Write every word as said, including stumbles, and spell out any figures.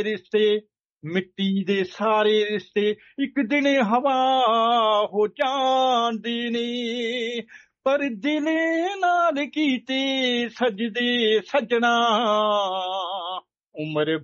ਰਿਸ਼ਤੇ ਮਿੱਟੀ ਦੇ ਸਾਰੇ ਰਿਸ਼ਤੇ ਇੱਕ ਦਿਨ ਹਵਾ ਹੋ ਜਾਂਦੇ ਨੇ, ਪਰ ਦਿਲ ਨਾਲ ਕੀਤੇ ਸਜਦੇ ਸਜਣਾ ਉਮਰ